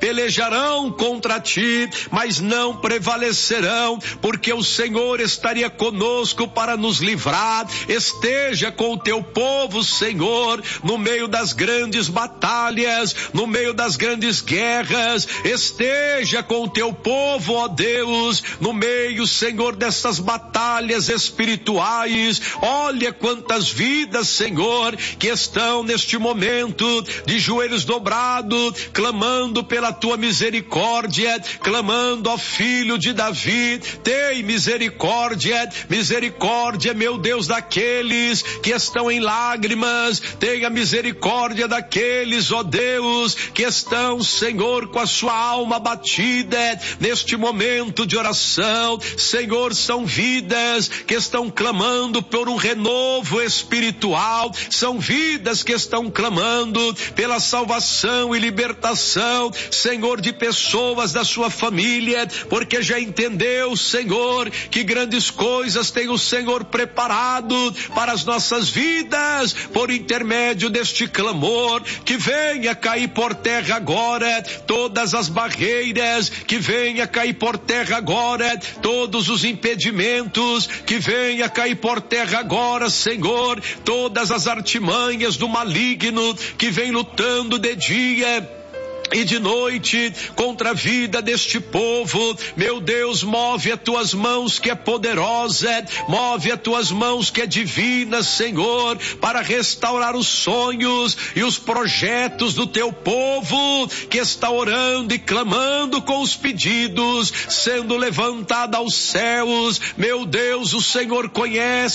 pelejarão contra ti, mas não prevalecerão, porque o Senhor estaria conosco para nos livrar. Esteja com o teu povo, Senhor, no meio das grandes batalhas, no meio das grandes guerras. Esteja com o teu povo, ó Deus, no meio, Senhor, dessas batalhas espirituais. Olha quantas vidas, Senhor, que estão neste momento de joelhos dobrados, clamando pela tua misericórdia, clamando, ó Filho de Davi, tem misericórdia, misericórdia, meu Deus, daqueles que estão em lágrimas. Tenha misericórdia daqueles, ó Deus, que estão, Senhor, com a sua alma batida neste momento de oração. Senhor, são vidas que estão clamando por um renovo espiritual, são vidas que estão clamando pela salvação e libertação, Senhor, de pessoas da sua família, porque já entendeu, Senhor, que grandes coisas tem o Senhor preparado para as nossas vidas, por intermédio deste clamor. Que venha cair por terra agora todas as barreiras, que venha cair por terra agora todos os impedimentos, que venha cair por terra agora, Senhor, todas as artimanhas do maligno que vem lutando de dia e de noite contra a vida deste povo. Meu Deus, move as tuas mãos que é poderosa, move as tuas mãos que é divina, Senhor, para restaurar os sonhos e os projetos do teu povo que está orando e clamando com os pedidos sendo levantada aos céus. Meu Deus, o Senhor conhece